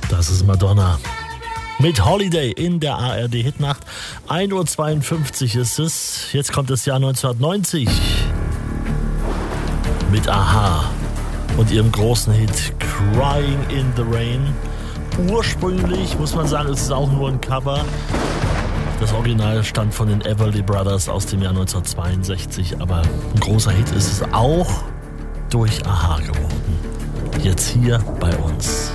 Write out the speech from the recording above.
Das ist Madonna. Mit Holiday in der ARD Hitnacht. 1:52 Uhr ist es. Jetzt kommt das Jahr 1990. Mit Aha und ihrem großen Hit Crying in the Rain. Ursprünglich, muss man sagen, es ist auch nur ein Cover. Das Original stammt von den Everly Brothers aus dem Jahr 1962. Aber ein großer Hit ist es auch durch Aha geworden. Jetzt hier bei uns.